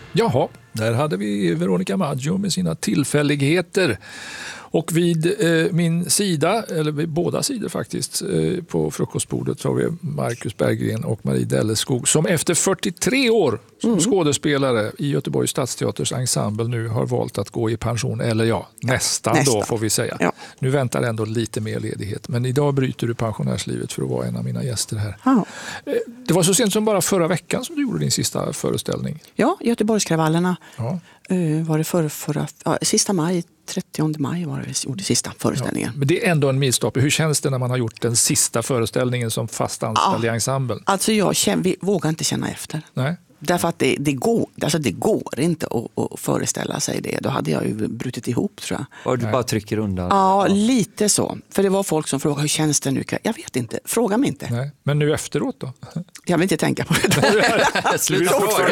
Jaha, där hade vi Veronica Maggio med sina tillfälligheter. Och vid min sida, eller vid båda sidor faktiskt, på frukostbordet har vi Marcus Berggren och Marie Delleskog som efter 43 år som skådespelare i Göteborgs stadsteaters ensemble nu har valt att gå i pension. Eller nästan då får vi säga. Ja. Nu väntar ändå lite mer ledighet. Men idag bryter du pensionärslivet för att vara en av mina gäster här. Ja. Det var så sent som bara förra veckan som du gjorde din sista föreställning. Ja, Göteborgskravallerna. Ja. Var det förra sista maj, 30 maj var det gjorde sista föreställningen. Ja, men det är ändå en milstolpe. Hur känns det när man har gjort den sista föreställningen som fast anställd i ensemblen? Alltså vi vågar inte känna efter. Nej. Därför att det går inte att föreställa sig det. Då hade jag ju brutit ihop, tror jag. Och du bara trycker undan? Ja, lite så. För det var folk som frågade, hur känns det nu? Jag vet inte, fråga mig inte. Nej. Men nu efteråt då? Jag vill inte tänka på det. Sluta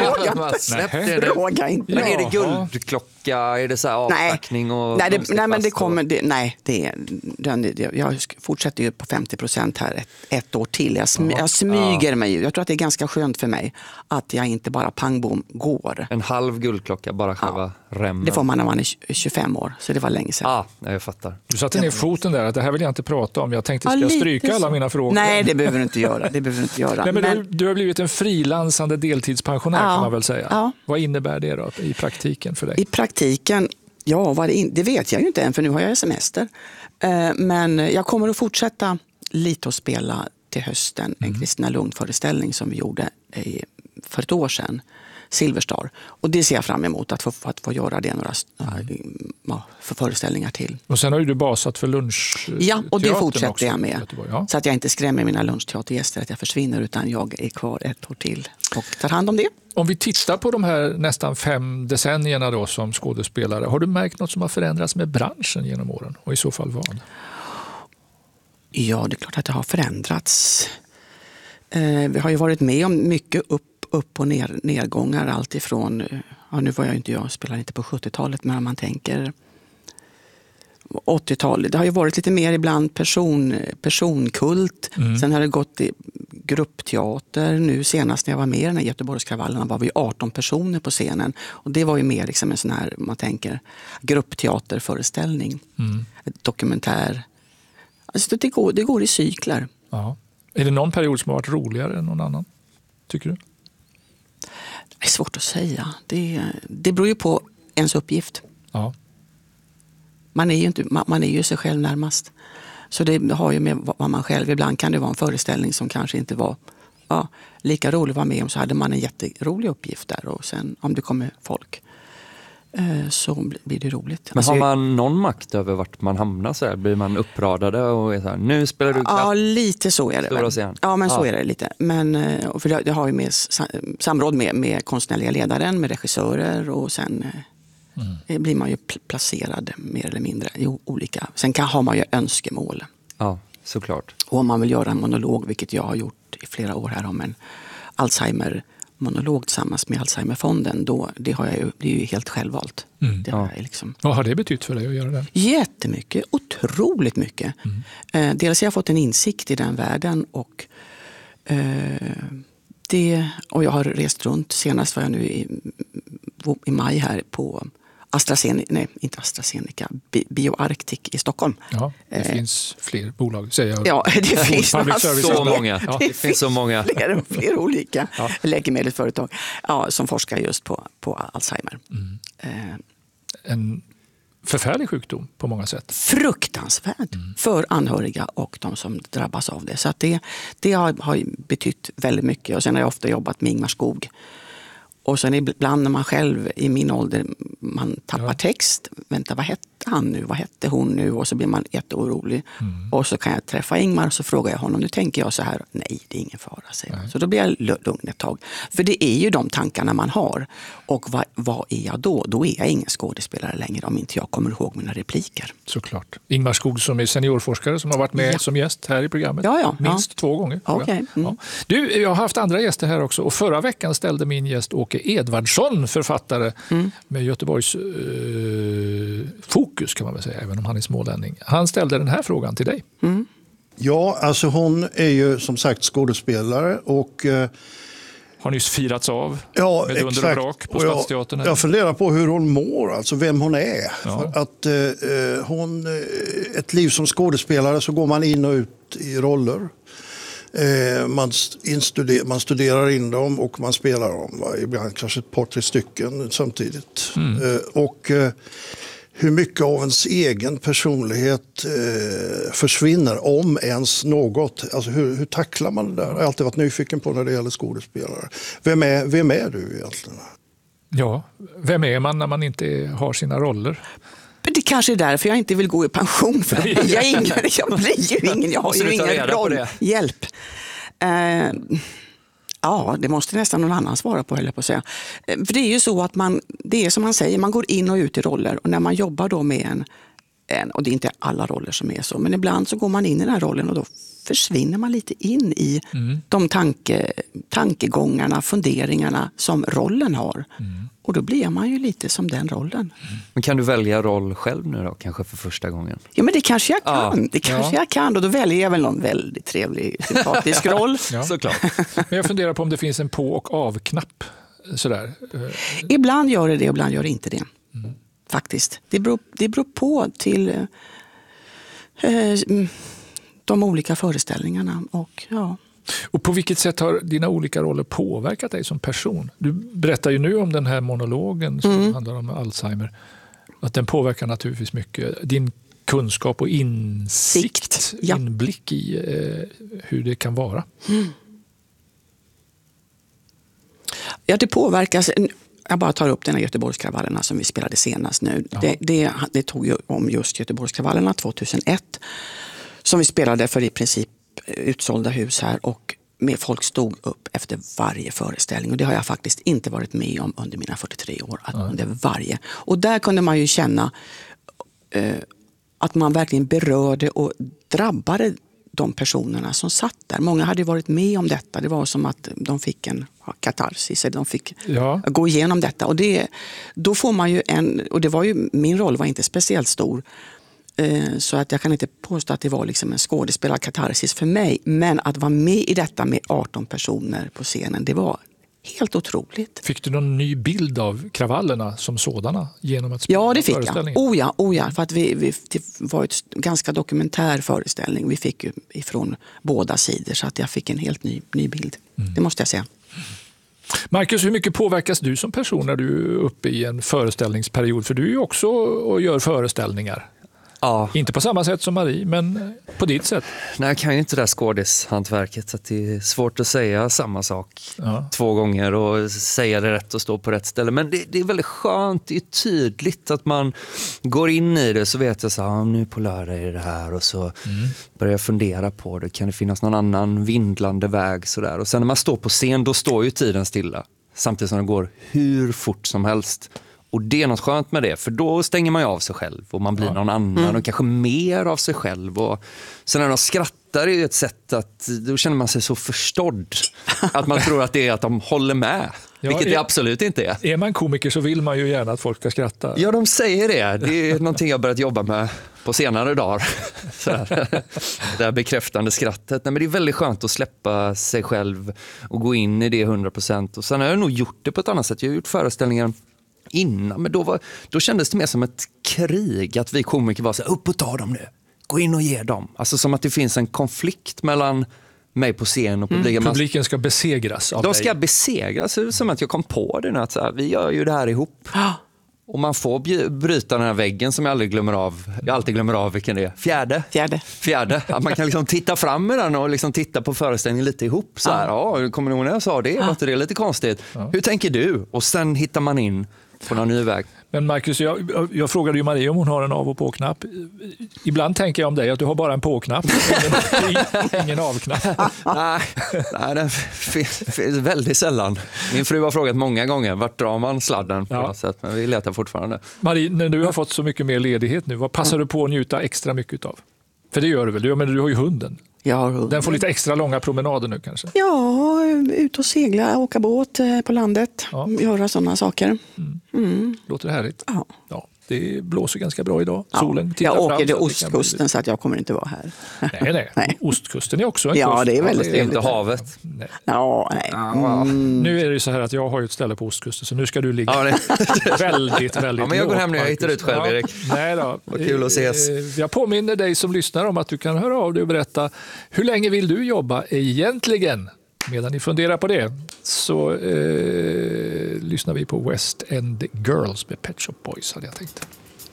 fråga inte. Men är det guldklocka? Är det så här avtackning? Jag fortsätter ju på 50% här ett år till. Jag smyger mig ju. Jag tror att det är ganska skönt för mig att jag inte bara pangbom går. En halv guldklocka, bara själva remmen. Det får man när man är 25 år, så det var länge sedan. Jag fattar. Du satte ner foten där, att det här vill jag inte prata om. Jag tänkte ska jag stryka alla mina frågor. Nej, det behöver du inte göra. Nej, men du har blivit en frilansande deltidspensionär kan man väl säga. Ja. Vad innebär det då i praktiken för dig? I praktiken, det vet jag ju inte än, för nu har jag semester. Men jag kommer att fortsätta lite att spela till hösten. En Kristina Lund-föreställning som vi gjorde för ett år sedan. Silverstar. Och det ser jag fram emot, att få göra det några för föreställningar till. Och sen har ju du basat för lunchteatern. Ja, och det fortsätter också, jag med. Ja. Så att jag inte skrämmer mina lunchteatergäster att jag försvinner, utan jag är kvar ett år till och tar hand om det. Om vi tittar på de här nästan 5 decennierna då som skådespelare, har du märkt något som har förändrats med branschen genom åren? Och i så fall vad? Ja, det är klart att det har förändrats. Vi har ju varit med om mycket upp och nedgångar, allt ifrån, nu var jag spelar inte på 70-talet, men om man tänker 80-talet, det har ju varit lite mer ibland personkult, sen har det gått i gruppteater, nu senast när jag var med i den här Göteborgskravallerna var vi 18 personer på scenen, och det var ju mer liksom en sån här, man tänker, gruppteaterföreställning, dokumentär, alltså det går i cykler. Ja. Är det någon period som har varit roligare än någon annan, tycker du? Det är svårt att säga. Det beror ju på ens uppgift. Ja. Man är ju sig själv närmast. Så det har ju med vad man själv... Ibland kan det vara en föreställning som kanske inte var lika rolig att vara med om. Så hade man en jätterolig uppgift där. Och sen om det kommer folk så blir det roligt. Men har man någon makt över vart man hamnar så här? Blir man uppradade och är så här, nu spelar du Ja, lite så är det väl. Ja, men så är det lite. Men för det har ju med samråd med konstnärliga ledaren, med regissörer, och sen blir man ju placerad mer eller mindre i olika. Sen har man ju önskemål. Ja, såklart. Och om man vill göra en monolog, vilket jag har gjort i flera år här om en Alzheimer-monolog tillsammans med Alzheimerfonden, då det är ju helt självvalt. Vad har det betytt för dig att göra det? Jättemycket, otroligt mycket. Dels har jag fått en insikt i den världen, och jag har rest runt. Senast var jag nu i maj här på BioArctic i Stockholm. Ja, det finns fler bolag, säger jag. Ja, det finns så många. Ja, det finns så många. Fler olika läkemedelsföretag som forskar just på Alzheimer. En förfärlig sjukdom på många sätt. Fruktansvärd för anhöriga och de som drabbas av det. Så att det har betytt väldigt mycket. Och sen har jag ofta jobbat med Ingmar Skog. Och sen ibland när man själv i min ålder, man tappar text. Vänta, vad hette han nu? Vad hette hon nu? Och så blir man jätteorolig. Och så kan jag träffa Ingmar och så frågar jag honom. Nu tänker jag så här, nej, det är ingen fara, säger jag. Så då blir jag lugn ett tag. För det är ju de tankarna man har. Och vad är jag då? Då är jag ingen skådespelare längre om inte jag kommer ihåg mina repliker. Såklart. Ingmar Skog som är seniorforskare som har varit med som gäst här i programmet. Minst 2 gånger. Okay. Du, jag har haft andra gäster här också. Och förra veckan ställde min gäst Åke Edvardsson, författare med Göteborgs fokus kan man väl säga, även om han är smålänning. Han ställde den här frågan till dig. Ja, alltså hon är ju som sagt skådespelare, och har nyss firats av med exakt. Dunder och brak på Stadsteatern. Jag funderar på hur hon mår, alltså vem hon är. Ja. För att ett liv som skådespelare så går man in och ut i roller. Man studerar in dem och man spelar dem. Ibland kanske ett par, 3 stycken samtidigt. Och hur mycket av ens egen personlighet försvinner, om ens något. Alltså hur tacklar man det där? Jag har alltid varit nyfiken på när det gäller skådespelare. Vem är du egentligen? Ja, vem är man när man inte har sina roller? Det kanske är därför jag inte vill gå i pension. För jag blir ju ingen, jag har ju ingen roll. Hjälp. Ja, det måste nästan någon annan svara på, höll jag på att säga. För det är ju så att det är som man säger, man går in och ut i roller. Och när man jobbar då med och det är inte alla roller som är så, men ibland så går man in i den här rollen och då försvinner man lite in i de tankegångarna, funderingarna som rollen har. Och då blir man ju lite som den rollen. Men kan du välja roll själv nu då, kanske för första gången? Ja, men det kanske jag kan. Ja. Det kanske jag kan. Och då väljer jag väl någon väldigt trevlig, sympatisk roll. Ja. Såklart. Men jag funderar på om det finns en på- och av-knapp. Sådär. Ibland gör det, ibland gör det inte det. Faktiskt. Det beror på till de olika föreställningarna. Och på vilket sätt har dina olika roller påverkat dig som person? Du berättar ju nu om den här monologen som handlar om Alzheimer. Att den påverkar naturligtvis mycket. Din kunskap och insikt, inblick i hur det kan vara. Ja, det påverkas. Jag bara tar upp den här Göteborgskravallerna som vi spelade senast nu. Det tog ju om just Göteborgskravallerna 2001 som vi spelade för i princip utsålda hus här, och med folk stod upp efter varje föreställning, och det har jag faktiskt inte varit med om under mina 43 år. Under varje. Och där kunde man ju känna att man verkligen berörde och drabbade de personerna som satt där. Många hade varit med om detta. Det var som att de fick en katarsis, eller de fick gå igenom detta. Och då får man ju och det var ju, min roll var inte speciellt stor. Så att jag kan inte påstå att det var liksom en skådespelarkatarsis för mig. Men att vara med i detta med 18 personer på scenen, det var helt otroligt. Fick du någon ny bild av kravallerna som sådana genom att spela? Ja, det fick jag. Oh ja, för att det var ett ganska dokumentär föreställning. Vi fick ju ifrån båda sidor, så att jag fick en helt ny bild. Det måste jag säga. Marcus, hur mycket påverkas du som person när du är uppe i en föreställningsperiod? För du är ju också och gör föreställningar. Ja. Inte på samma sätt som Marie, men på ditt sätt. Nej, jag kan ju inte det där skådishantverket, så att det är svårt att säga samma sak 2 gånger och säga det rätt och stå på rätt ställe. Men det är väldigt skönt, det är tydligt att man går in i det, så vet jag så här, nu på lördag är det här, och så börjar jag fundera på det. Kan det finnas någon annan vindlande väg så där? Och sen när man står på scen, då står ju tiden stilla, samtidigt som det går hur fort som helst. Och det är något skönt med det, för då stänger man ju av sig själv och man blir någon annan och kanske mer av sig själv. Och sen när de skrattar är ju ett sätt att då känner man sig så förstådd att man tror att det är att de håller med, vilket det absolut inte är. Är man komiker så vill man ju gärna att folk ska skratta. Ja, de säger det. Det är någonting jag börjat jobba med på senare dagar. Det här bekräftande skrattet. Nej, men det är väldigt skönt att släppa sig själv och gå in i det 100%. Och sen har jag nog gjort det på ett annat sätt. Jag har gjort föreställningar innan, men då kändes det mer som ett krig, att vi komiker var så här, upp och ta dem nu, gå in och ge dem, alltså som att det finns en konflikt mellan mig på scen och publiken. Publiken ska besegras av dig. De ska besegras, som att jag kom på det nu, att så här, vi gör ju det här ihop. Och man får bryta den här väggen som jag aldrig glömmer av. Jag alltid glömmer av vilken det är. Fjärde. Att man kan liksom titta fram med den och liksom titta på föreställningen lite ihop. Så här, kommer ni ihåg när jag sa det? Var inte det lite konstigt? Hur tänker du? Och sen hittar man in på någon ny väg. Men Marcus, jag frågade ju Marie om hon har en av- och på-knapp. Ibland tänker jag om dig att du har bara en på-knapp, ingen av-knapp. Nej, den finns väldigt sällan. Min fru har frågat många gånger, vart drar man sladden på något sätt, men vi letar fortfarande. Marie, när du har fått så mycket mer ledighet nu, vad passar du på att njuta extra mycket av? För det gör du väl? Men du har ju hunden. Jag har hunden. Den får lite extra långa promenader nu kanske? Ja, ut och segla, åka båt på landet, göra sådana saker. Låter det härligt? Ja. Det blåser ganska bra idag. Ja. Solen tittar jag fram. åker till ostkusten så att jag kommer inte vara här. Nej. Ostkusten är också en kust. Ja, det är väldigt trevligt. Inte havet. Nej. Ja, nej. Nu är det ju så här att jag har ju ett ställe på ostkusten, så nu ska du ligga väldigt Ja, men jag går hem nu, jag hittar ut själv, Erik. Nej då. Vad kul att ses. Jag påminner dig som lyssnar om att du kan höra av dig och berätta hur länge vill du jobba egentligen? Medan ni funderar på det så lyssnar vi på West End Girls med Pet Shop Boys, hade jag tänkt.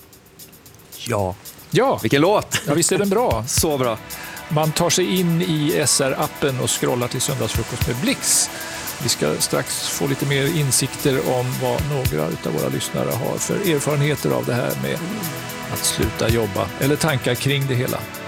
Ja, Vilken låt! ja, visst är den bra. Så bra. Man tar sig in i SR-appen och scrollar till Söndagsfrukost med Blix. Vi ska strax få lite mer insikter om vad några av våra lyssnare har för erfarenheter av det här med att sluta jobba eller tankar kring det hela.